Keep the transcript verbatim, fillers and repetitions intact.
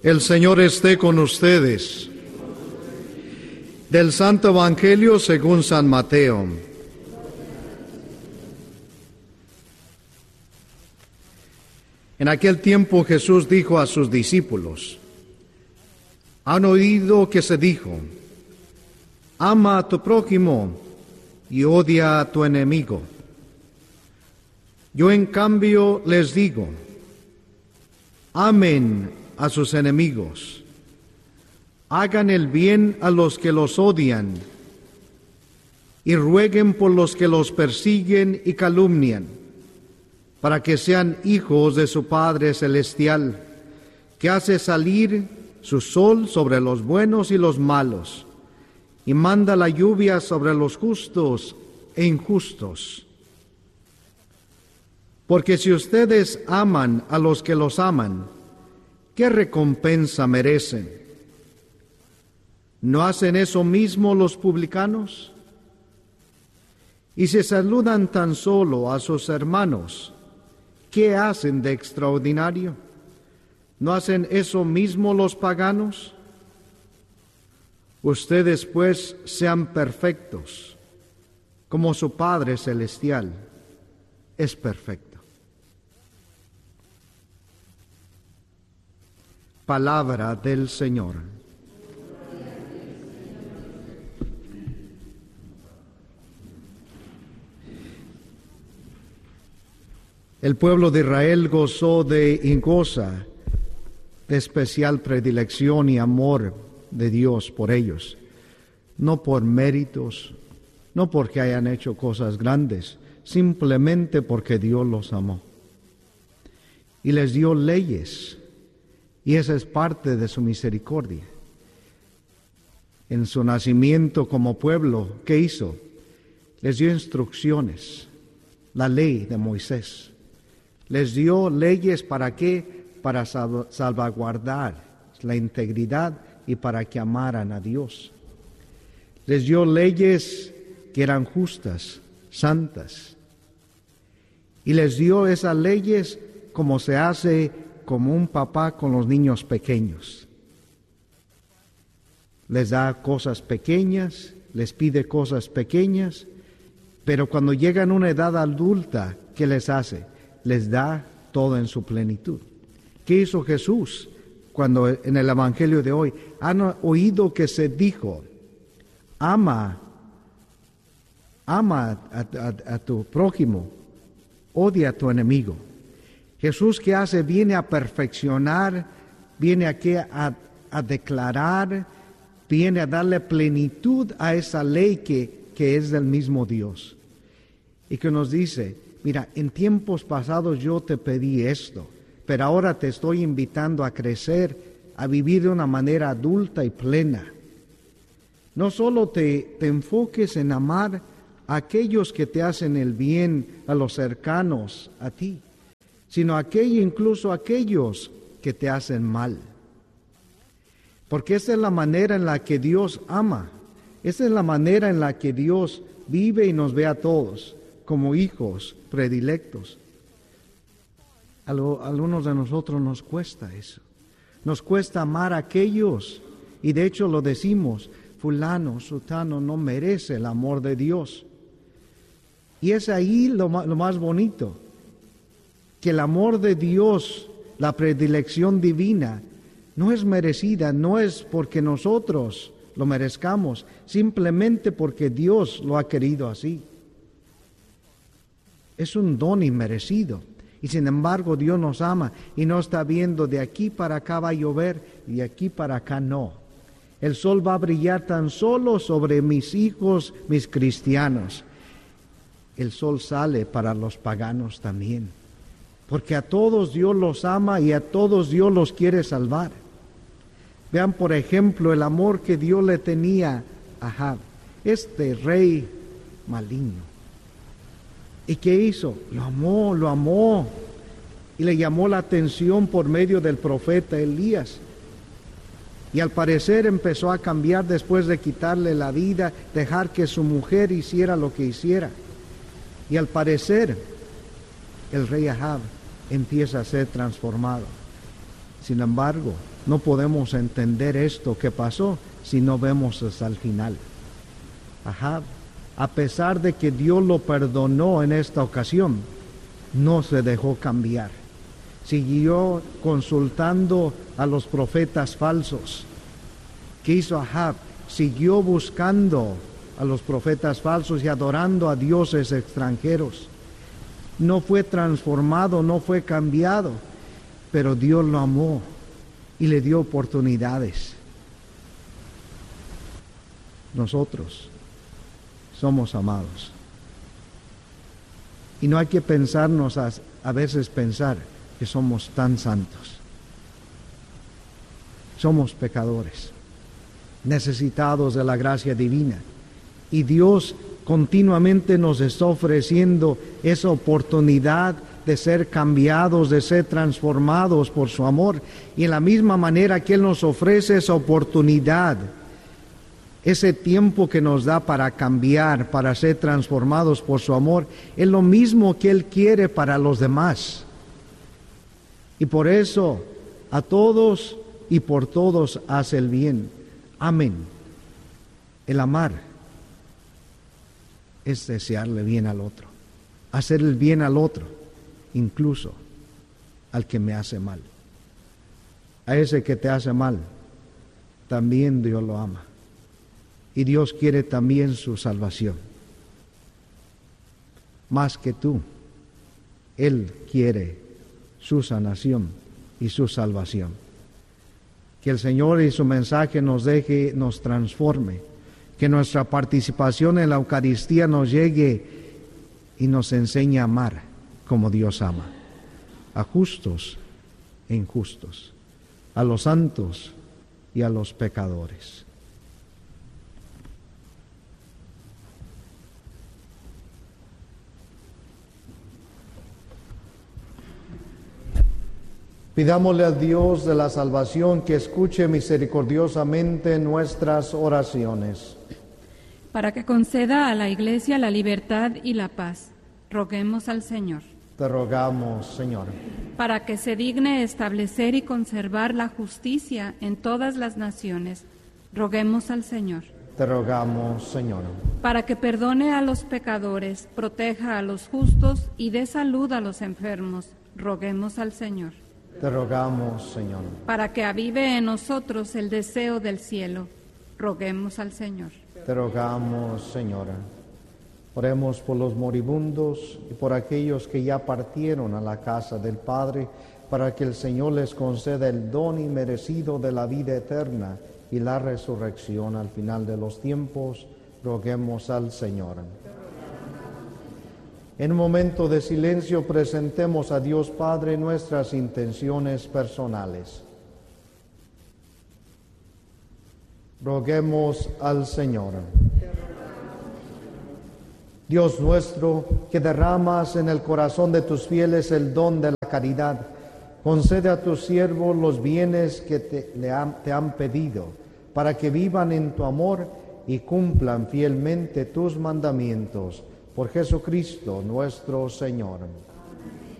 El Señor esté con ustedes. Del Santo Evangelio según San Mateo. En aquel tiempo Jesús dijo a sus discípulos: han oído que se dijo, ama a tu prójimo y odia a tu enemigo. Yo en cambio les digo, amen a sus enemigos, hagan el bien a los que los odian y rueguen por los que los persiguen y calumnian, para que sean hijos de su Padre Celestial, que hace salir su sol sobre los buenos y los malos, y manda la lluvia sobre los justos e injustos. Porque si ustedes aman a los que los aman, ¿qué recompensa merecen? ¿No hacen eso mismo los publicanos? Y si saludan tan solo a sus hermanos, ¿qué hacen de extraordinario? ¿No hacen eso mismo los paganos? Ustedes pues sean perfectos, como su Padre Celestial es perfecto. Palabra del Señor. El pueblo de Israel gozó de y goza de especial predilección y amor de Dios por ellos, no por méritos, no porque hayan hecho cosas grandes, simplemente porque Dios los amó y les dio leyes. Y esa es parte de su misericordia. En su nacimiento como pueblo, ¿qué hizo? Les dio instrucciones, la ley de Moisés. Les dio leyes para qué? Para salvaguardar la integridad y para que amaran a Dios. Les dio leyes que eran justas, santas. Y les dio esas leyes como se hace como un papá con los niños pequeños. Les da cosas pequeñas, les pide cosas pequeñas, pero cuando llegan a una edad adulta, ¿qué les hace? Les da todo en su plenitud. ¿Qué hizo Jesús cuando en el Evangelio de hoy han oído que se dijo, ama, ama a, a, a tu prójimo, odia a tu enemigo? Jesús, ¿qué hace? Viene a perfeccionar, viene aquí a, a declarar, viene a darle plenitud a esa ley que, que es del mismo Dios. Y que nos dice, mira, en tiempos pasados yo te pedí esto, pero ahora te estoy invitando a crecer, a vivir de una manera adulta y plena. No solo te, te enfoques en amar a aquellos que te hacen el bien, a los cercanos a ti, sino aquello, incluso aquellos que te hacen mal. Porque esa es la manera en la que Dios ama, esa es la manera en la que Dios vive y nos ve a todos como hijos predilectos. A, lo, a algunos de nosotros nos cuesta eso, nos cuesta amar a aquellos, y de hecho lo decimos, fulano, sutano no merece el amor de Dios. Y es ahí lo, lo más bonito, que el amor de Dios, la predilección divina, no es merecida, no es porque nosotros lo merezcamos, simplemente porque Dios lo ha querido así. Es un don inmerecido, y sin embargo Dios nos ama y no está viendo de aquí para acá va a llover y de aquí para acá no. El sol va a brillar tan solo sobre mis hijos, mis cristianos. El sol sale para los paganos también, porque a todos Dios los ama y a todos Dios los quiere salvar. Vean, por ejemplo, el amor que Dios le tenía a Ahab, este rey maligno. ¿Y qué hizo? Lo amó, lo amó, y le llamó la atención por medio del profeta Elías. Y al parecer empezó a cambiar después de quitarle la vida, dejar que su mujer hiciera lo que hiciera. Y al parecer, el rey Ahab empieza a ser transformado. Sin embargo, no podemos entender esto que pasó si no vemos hasta el final. Ahab, a pesar de que Dios lo perdonó en esta ocasión, no se dejó cambiar. Siguió consultando a los profetas falsos. ¿Qué hizo Ahab? Siguió buscando a los profetas falsos y adorando a dioses extranjeros. No fue transformado, no fue cambiado, pero Dios lo amó y le dio oportunidades. Nosotros somos amados. Y no hay que pensarnos a, a veces pensar que somos tan santos. Somos pecadores, necesitados de la gracia divina. Y Dios continuamente nos está ofreciendo esa oportunidad de ser cambiados, de ser transformados por su amor. Y en la misma manera que Él nos ofrece esa oportunidad, ese tiempo que nos da para cambiar, para ser transformados por su amor, es lo mismo que Él quiere para los demás. Y por eso, a todos y por todos hace el bien. Amén. El amar es desearle bien al otro, hacer el bien al otro, incluso al que me hace mal. A ese que te hace mal, también Dios lo ama. Y Dios quiere también su salvación. Más que tú, Él quiere su sanación y su salvación. Que el Señor y su mensaje nos deje, nos transforme. Que nuestra participación en la Eucaristía nos llegue y nos enseñe a amar como Dios ama. A justos e injustos, a los santos y a los pecadores. Pidámosle a Dios de la salvación que escuche misericordiosamente nuestras oraciones. Para que conceda a la Iglesia la libertad y la paz, roguemos al Señor. Te rogamos, Señor. Para que se digne establecer y conservar la justicia en todas las naciones, roguemos al Señor. Te rogamos, Señor. Para que perdone a los pecadores, proteja a los justos y dé salud a los enfermos, roguemos al Señor. Te rogamos, Señor. Para que avive en nosotros el deseo del cielo, roguemos al Señor. Te rogamos, Señora. Oremos por los moribundos y por aquellos que ya partieron a la casa del Padre, para que el Señor les conceda el don inmerecido de la vida eterna y la resurrección al final de los tiempos. Roguemos al Señor. En un momento de silencio presentemos a Dios Padre nuestras intenciones personales. Roguemos al Señor. Dios nuestro, que derramas en el corazón de tus fieles el don de la caridad, concede a tus siervos los bienes que te, le han, te han pedido, para que vivan en tu amor y cumplan fielmente tus mandamientos. Por Jesucristo nuestro Señor.